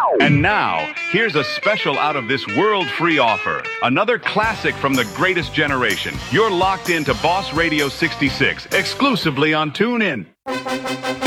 And now, here's a special out-of-this-world free offer. Another classic from the greatest generation. You're locked into Boss Radio 66, exclusively on TuneIn.